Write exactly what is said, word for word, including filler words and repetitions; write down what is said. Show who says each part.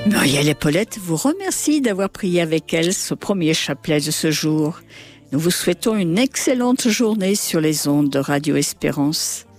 Speaker 1: Muriel et Paulette vous remercie d'avoir prié avec elle ce premier chapelet de ce jour. Nous vous souhaitons une excellente journée sur les ondes de Radio Espérance.